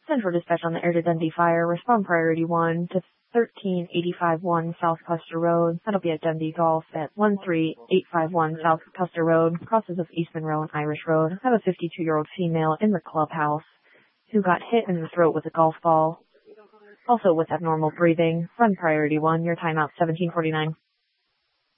Central Dispatch on the air to Dundee Fire. Respond priority 1 to 13851 South Custer Road. That'll be at Dundee Golf at 13851 South Custer Road, crosses of East Monroe and Irish Road. I have a 52-year-old female in the clubhouse who got hit in the throat with a golf ball. Also with abnormal breathing. Run priority 1. Your timeout 1749.